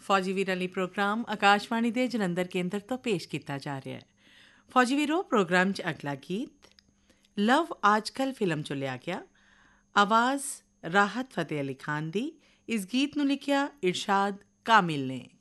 ਫੌਜੀ ਵੀਰਾਂ ਲਈ ਪ੍ਰੋਗਰਾਮ ਆਕਾਸ਼ਵਾਣੀ ਦੇ ਜਲੰਧਰ ਕੇਂਦਰ ਤੋਂ ਪੇਸ਼ ਕੀਤਾ ਜਾ ਰਿਹਾ ਹੈ। ਫੌਜੀ ਵੀਰੋ, ਪ੍ਰੋਗਰਾਮ 'ਚ ਅਗਲਾ ਗੀਤ ਲਵ ਆਜਕਲ ਫਿਲਮ 'ਚੋਂ ਲਿਆ ਗਿਆ। ਆਵਾਜ਼ ਰਾਹਤ ਫਤਿਹ ਅਲੀ ਖਾਨ ਦੀ। ਇਸ ਗੀਤ ਨੂੰ ਲਿਖਿਆ ਇਰਸ਼ਾਦ ਕਾਮਿਲ ਨੇ।